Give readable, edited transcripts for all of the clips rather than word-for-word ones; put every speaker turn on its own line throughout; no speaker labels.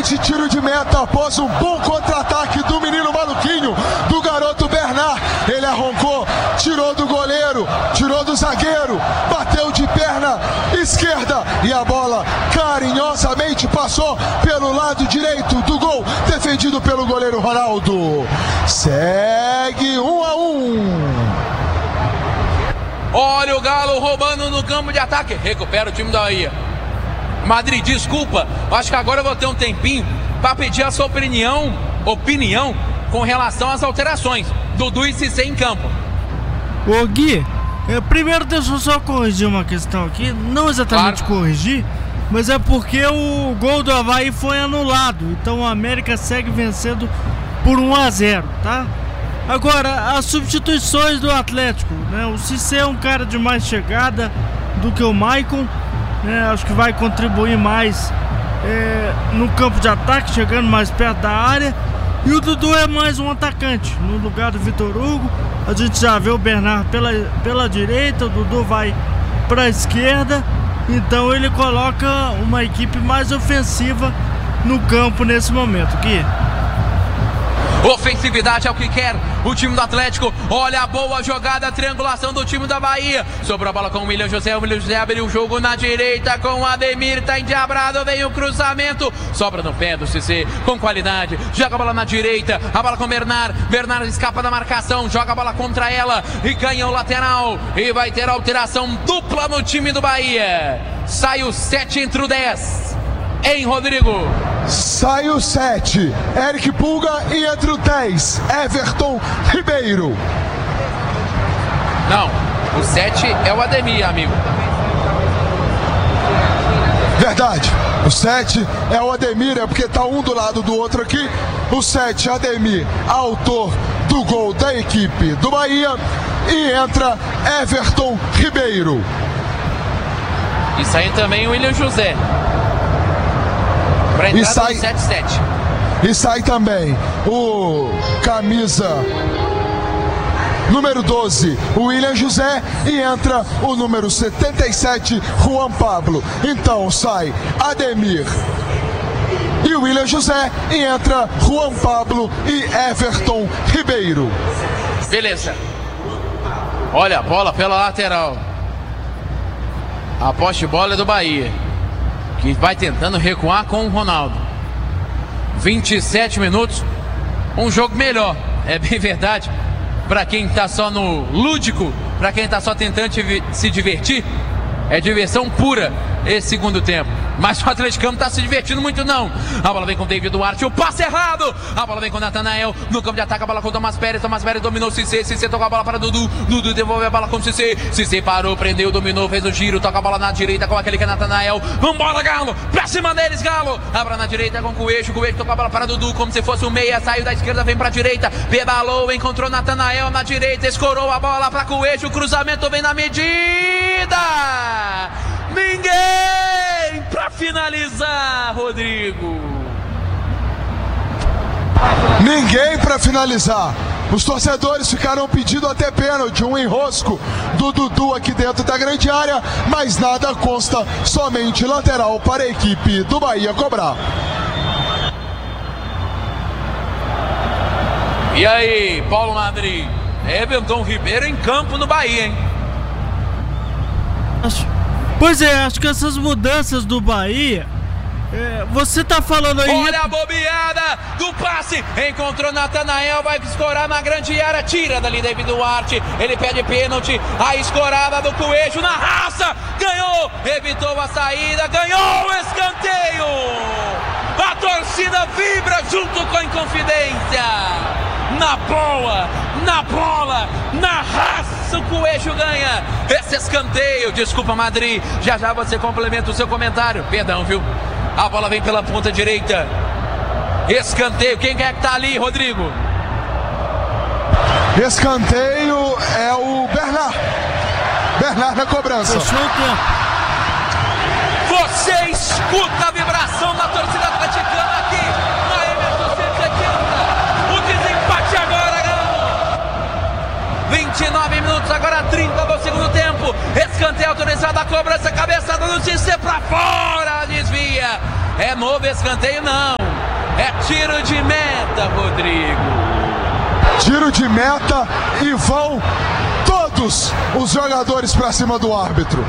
de tiro de meta após um bom contra-ataque do menino maluquinho, do garoto Bernard. Ele arrancou, tirou do goleiro, tirou do zagueiro, bateu de perna esquerda e a bola carinhosamente passou pelo lado direito do gol, defendido pelo goleiro Ronaldo. Segue 1-1.
Olha o Galo roubando no campo de ataque. Recupera o time da Bahia. Madrid, desculpa, acho que agora eu vou ter um tempinho para pedir a sua opinião com relação às alterações. Dudu e Cissé em campo.
Ô Gui, primeiro deixa eu só corrigir uma questão aqui. Não exatamente corrigir, mas é porque o gol do Avaí foi anulado. Então o América segue vencendo por 1-0, tá? Agora, as substituições do Atlético, né? O Cissé é um cara de mais chegada do que o Maicon, né? Acho que vai contribuir mais no campo de ataque, chegando mais perto da área. E o Dudu é mais um atacante, no lugar do Vitor Hugo. A gente já vê o Bernard pela direita, o Dudu vai para a esquerda. Então ele coloca uma equipe mais ofensiva no campo nesse momento, Gui.
Ofensividade é o que quer o time do Atlético. Olha a boa jogada, a triangulação do time da Bahia. Sobrou a bola com o William José. O William José abriu o jogo na direita com o Ademir. Tá endiabrado, vem o cruzamento. Sobra no pé do Cissé com qualidade. Joga a bola na direita. A bola com o Bernard. Bernard escapa da marcação. Joga a bola contra ela e ganha o lateral. E vai ter alteração dupla no time do Bahia. Sai o 7 entre o 10. Hein, Rodrigo?
Sai o 7, Eric Pulga, e entre o 10, Everton Ribeiro.
Não, o 7 é o Ademir, amigo.
Verdade, o 7 é o Ademir, é porque tá um do lado do outro aqui. O 7, Ademir, autor do gol da equipe do Bahia. E entra Everton Ribeiro.
E sai também o William José.
E sai,
7-7.
E sai também o camisa número 12, o William José, e entra o número 77, Juan Pablo. Então sai Ademir e o William José, e entra Juan Pablo e Everton Ribeiro.
Beleza. Olha a bola pela lateral. A posse de bola é do Bahia, que vai tentando recuar com o Ronaldo. 27 minutos, um jogo melhor, é bem verdade. Para quem tá só no lúdico, para quem tá só tentando se divertir, é diversão pura esse segundo tempo. Mas o atleticano tá se divertindo muito não. A bola vem com o David Duarte, o passe errado. A bola vem com o Natanael, no campo de ataque a bola com o Thomas Pérez. Thomas Pérez dominou o Cissé, Cissé tocou a bola para Dudu. Dudu devolve a bola com o Cissé. Cissé parou, prendeu, dominou, fez o giro. Toca a bola na direita com aquele que é Natanael. Vambora, Galo, pra cima deles, Galo. Abra na direita com o Coelho, tocou a bola para Dudu como se fosse um meia. Saiu da esquerda, vem pra direita, pedalou, encontrou Natanael na direita, escorou a bola pra Coelho. O cruzamento vem na medida. Ninguém pra finalizar, Rodrigo.
Ninguém pra finalizar. Os torcedores ficaram pedindo até pênalti, um enrosco do Dudu aqui dentro da grande área, mas nada consta, somente lateral para a equipe do Bahia cobrar.
E aí, Paulo Madrid? Everton Ribeiro em campo no Bahia, hein?
Pois é, acho que essas mudanças do Bahia, você tá falando aí...
Olha a bobeada do passe, encontrou Natanael, vai escorar na grande área, tira dali David Duarte, ele pede pênalti, a escorada do Coelho na raça, ganhou, evitou a saída, ganhou o escanteio, a torcida vibra junto com a Inconfidência, na boa, na bola, na raça, o Coelho ganha esse escanteio. Desculpa, Madrid, já já você complementa o seu comentário, perdão, viu? A bola vem pela ponta direita, escanteio, quem é que tá ali, Rodrigo?
Escanteio é o Bernard. Bernard na cobrança.
Fechou o tempo.
Você escuta a vibração da torcida atleticana aqui na Emerson 170. O desempate agora, Galo. 29 minutos, agora 30 do segundo tempo. Escanteio autorizado, a cobrança, cabeçada do Cissé pra fora, desvia. É novo escanteio? Não. É tiro de meta, Rodrigo.
Tiro de meta e vão todos os jogadores para cima do árbitro.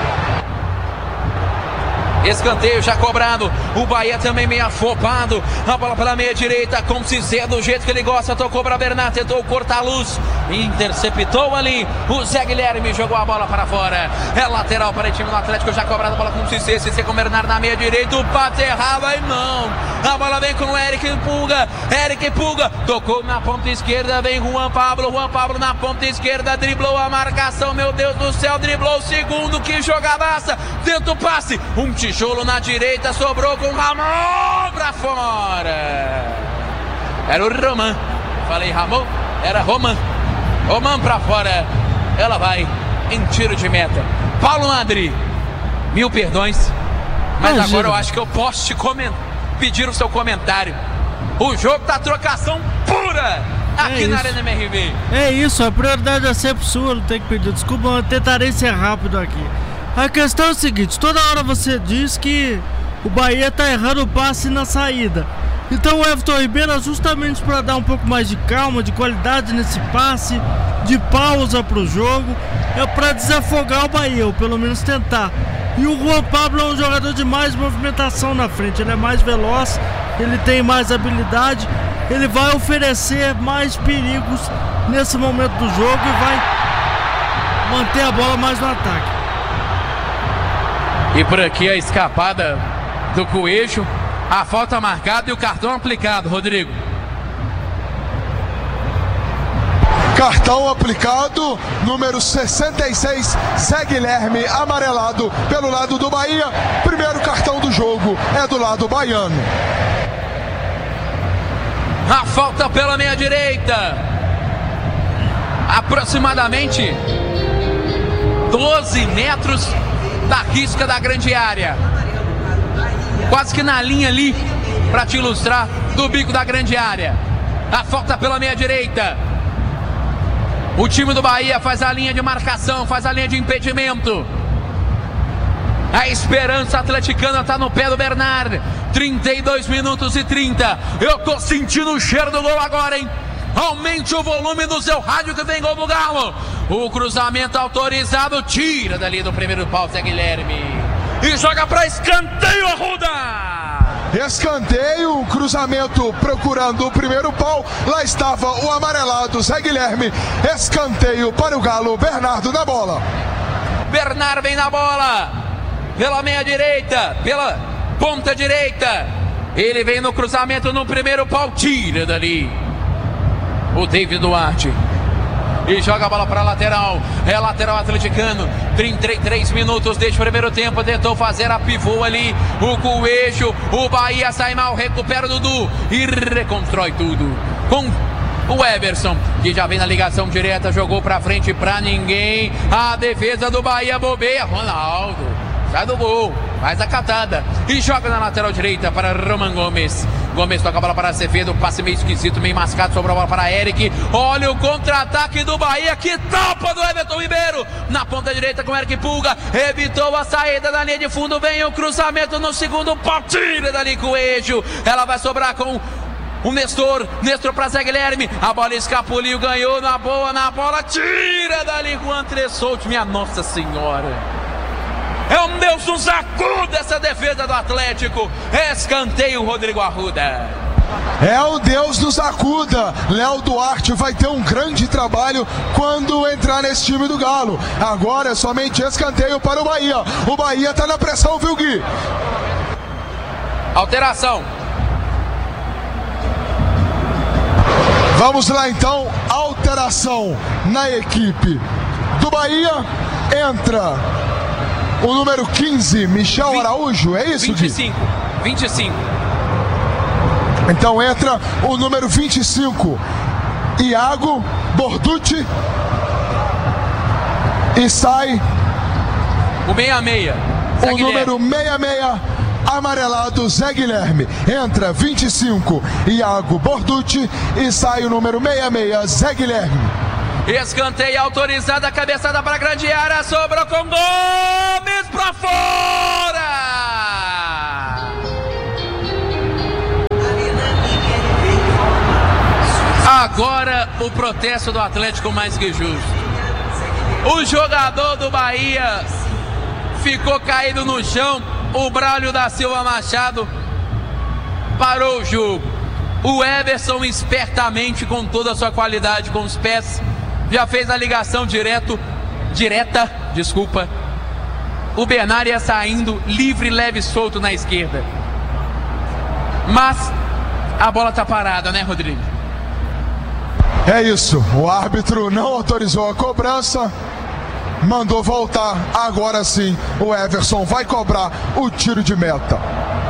Escanteio já cobrado, o Bahia também meio afobado, a bola pela meia direita, com Cissé do jeito que ele gosta, tocou para Bernard, tentou cortar a luz, interceptou ali, o Zé Guilherme jogou a bola para fora, é lateral para o time do Atlético, já cobrado a bola com Cissé, Cissé com Bernard na meia direita, o passe errava e não, a bola vem com o Eric Pulga, tocou na ponta esquerda, vem Juan Pablo na ponta esquerda, driblou a marcação, meu Deus do céu, driblou o segundo, que jogadaça, tenta o passe, um tijolo na direita, sobrou com Ramon pra fora. Era o Roman. Falei Ramon, era Roman. Roman pra fora. Ela vai em tiro de meta. Paulo Madri, mil perdões, mas agora eu acho que eu posso te pedir o seu comentário. O jogo tá trocação pura aqui na Arena MRV.
É isso, a prioridade é sempre sua, não tem que pedir desculpa, eu tentarei ser rápido aqui. A questão é o seguinte, toda hora você diz que o Bahia tá errando o passe na saída. Então o Everton Ribeiro, justamente para dar um pouco mais de calma, de qualidade nesse passe, de pausa pro jogo, é para desafogar o Bahia, ou pelo menos tentar. E o Juan Pablo é um jogador de mais movimentação na frente, ele é mais veloz, ele tem mais habilidade, ele vai oferecer mais perigos nesse momento do jogo e vai manter a bola mais no ataque.
E por aqui a escapada do Coelho, a falta marcada e o cartão aplicado, Rodrigo.
Cartão aplicado, número 66, Zé Guilherme, amarelado pelo lado do Bahia. Primeiro cartão do jogo é do lado baiano.
A falta pela meia direita. Aproximadamente 12 metros da risca da grande área, quase que na linha ali, para te ilustrar, do bico da grande área. A falta pela meia direita. O time do Bahia faz a linha de marcação, faz a linha de impedimento. A esperança atleticana está no pé do Bernard. 32 minutos e 30. Eu tô sentindo o cheiro do gol agora, hein? Aumente o volume do seu rádio que vem gol do Galo. O cruzamento autorizado, tira dali do primeiro pau Zé Guilherme e joga para escanteio, Arruda.
Escanteio, cruzamento procurando o primeiro pau. Lá estava o amarelado Zé Guilherme. Escanteio para o Galo, Bernardo na bola.
Bernard vem na bola pela meia direita, pela ponta direita. Ele vem no cruzamento no primeiro pau, tira dali o David Duarte e joga a bola para lateral. É lateral atleticano. 33 minutos deste primeiro tempo. Tentou fazer a pivô ali o Coelho. O Bahia sai mal, recupera o Dudu e reconstrói tudo com o Everson, que já vem na ligação direta, jogou para frente para ninguém. A defesa do Bahia bobeia. Ronaldo sai do gol, faz a catada e joga na lateral direita para Roman Gomes. Gomes toca a bola para Acevedo, passe meio esquisito, meio mascado, sobrou a bola para Eric. Olha o contra-ataque do Bahia, que tapa do Everton Ribeiro na ponta direita com Eric Pulga, evitou a saída da linha de fundo, vem o cruzamento no segundo pau, tira dali com o Coelho. Ela vai sobrar com o Nestor para Zé Guilherme, a bola escapuliu, ganhou na bola, tira dali com o André Souto, minha Nossa Senhora. É um Deus nos acuda essa defesa do Atlético. Escanteio, Rodrigo Arruda.
É o Deus nos acuda. Léo Duarte vai ter um grande trabalho quando entrar nesse time do Galo. Agora é somente escanteio para o Bahia. O Bahia tá na pressão, viu, Gui?
Alteração.
Vamos lá então, alteração na equipe do Bahia. Entra o número 15, Michel Araújo, é isso,
25.
Gui?
25.
Então entra o número 25, Iago Borducci. E sai
o 66.
O número 66, amarelado Zé Guilherme. Entra 25, Iago Borducci. E sai o número 66, Zé Guilherme.
Escanteio autorizado, a cabeçada para a grande área, sobrou com Gomes para fora. Agora o protesto do Atlético mais que justo. O jogador do Bahia ficou caído no chão. O Braulio da Silva Machado parou o jogo. O Everson, espertamente, com toda a sua qualidade com os pés, já fez a ligação direta. O Bernard ia saindo livre, leve e solto na esquerda. Mas a bola tá parada, né, Rodrigo?
É isso, o árbitro não autorizou a cobrança, mandou voltar. Agora sim, o Everson vai cobrar o tiro de meta.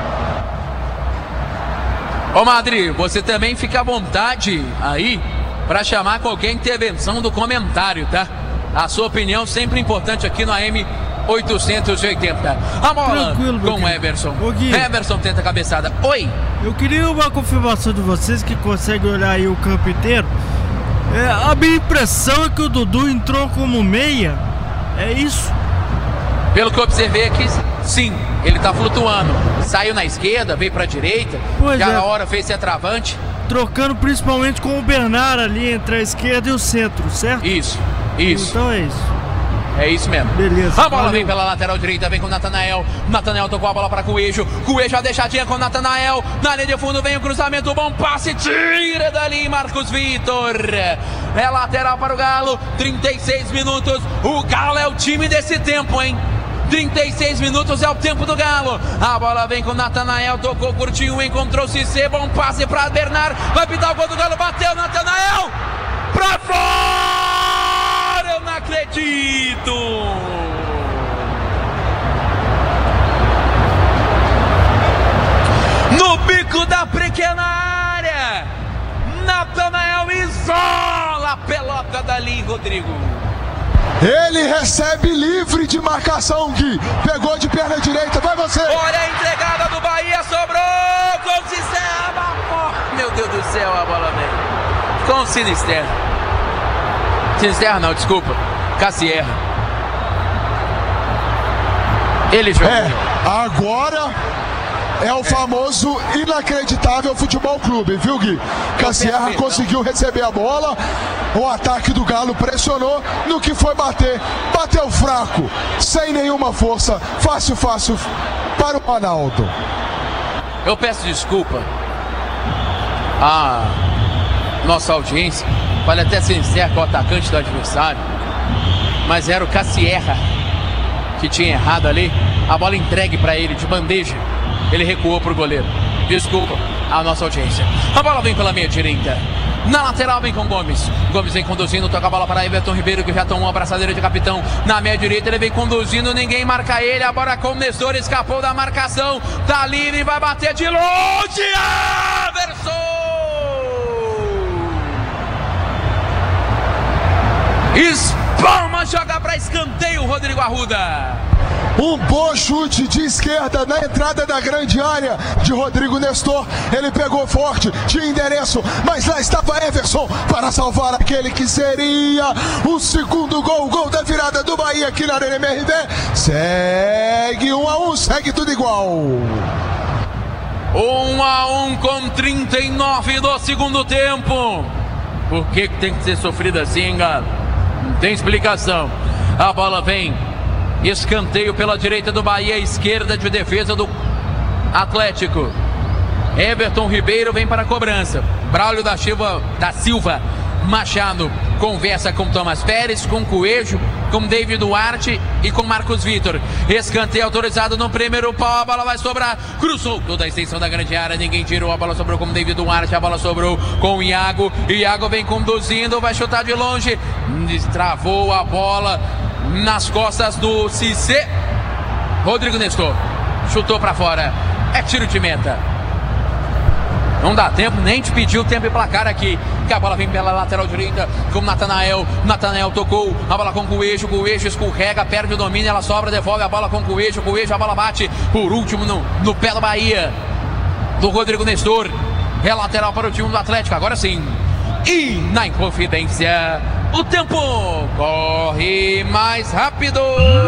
Ô Madri, você também fica à vontade aí para chamar qualquer intervenção do comentário, tá? A sua opinião sempre importante aqui no AM 880. A bola com o Everson. Everson tenta a cabeçada. Oi!
Eu queria uma confirmação de vocês que conseguem olhar aí o campo inteiro. A minha impressão é que o Dudu entrou como meia. É isso?
Pelo que eu observei aqui, sim, ele tá flutuando. Saiu na esquerda, veio pra direita, já na hora fez centroavante.
Trocando principalmente com o Bernard ali entre a esquerda e o centro, certo?
Isso.
Então é isso.
É isso mesmo.
Beleza.
A bola vem pela lateral direita, vem com o Natanael. Natanael tocou a bola para Coelho. Coelho a deixadinha com o Natanael. Na linha de fundo vem o cruzamento, bom passe, tira dali Marcos Vitor. É lateral para o Galo, 36 minutos. O Galo é o time desse tempo, hein? 36 minutos é o tempo do Galo. A bola vem com o Natanael, tocou curtinho, encontrou o Cissé, bom passe para Bernard. Vai pintar o gol do Galo, bateu Natanael. Pra fora! Eu não acredito! No bico da pequena área, Natanael isola a pelota dali, Rodrigo.
Ele recebe livre de marcação, Gui. Pegou de perna direita, vai você.
Olha a entregada do Bahia, sobrou com o Cisterna. Oh, meu Deus do céu, a bola vem com o Cisterna. Cisterna não, desculpa, Cassierra. Ele jogou.
Agora é o famoso inacreditável futebol clube, viu, Gui? Cassierra conseguiu receber a bola. O ataque do Galo pressionou. No que foi bater, bateu fraco, sem nenhuma força. Fácil para o Ronaldo.
Eu peço desculpa à nossa audiência. Pode até ser sincero com o atacante do adversário, mas era o Cassierra que tinha errado ali. A bola entregue para ele de bandeja, ele recuou para o goleiro. Desculpa à nossa audiência. A bola vem pela meia direita. Na lateral vem com Gomes. Gomes vem conduzindo, toca a bola para Everton Ribeiro, que já tomou uma abraçadeira de capitão. Na meia direita ele vem conduzindo, ninguém marca ele. Agora com o Nestor, escapou da marcação. Tá livre, vai bater de longe. Everson! Espalma, joga para escanteio, Rodrigo Arruda.
Um bom chute de esquerda na entrada da grande área de Rodrigo Nestor. Ele pegou forte, tinha endereço, mas lá estava Everson para salvar aquele que seria o segundo gol. O gol da virada do Bahia aqui na Arena MRV. Segue 1-1, segue tudo igual.
1-1 com 39 do segundo tempo. Por que tem que ser sofrido assim, Galo? Não tem explicação. A bola vem. Escanteio pela direita do Bahia, esquerda de defesa do Atlético. Everton Ribeiro vem para a cobrança. Braulio da Silva Machado conversa com Thomas Pérez, com Coelho, com David Duarte e com Marcos Vitor. Escanteio autorizado no primeiro pau, a bola vai sobrar. Cruzou toda a extensão da grande área, ninguém tirou, a bola sobrou com David Duarte, a bola sobrou com o Iago. Iago vem conduzindo, vai chutar de longe. Travou a bola nas costas do Cissé. Rodrigo Nestor chutou para fora. É tiro de meta. Não dá tempo nem de pedir o tempo e placar aqui. Que a bola vem pela lateral direita com Natanael. Natanael tocou a bola com Coelho. Coelho escorrega, perde o domínio, ela sobra, devolve a bola com Coelho. Coelho, a bola bate por último no pé do Bahia, do Rodrigo Nestor. É lateral para o time do Atlético. Agora sim. E na Inconfidência, o tempo corre mais rápido.